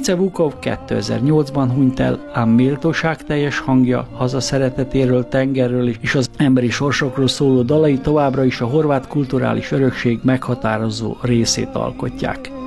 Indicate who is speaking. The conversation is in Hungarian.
Speaker 1: Vice Vukov 2008-ban hunyt el, ám méltóságteljes hangja hazaszeretetéről, tengerről és az emberi sorsokról szóló dalai továbbra is a horvát kulturális örökség meghatározó részét alkotják.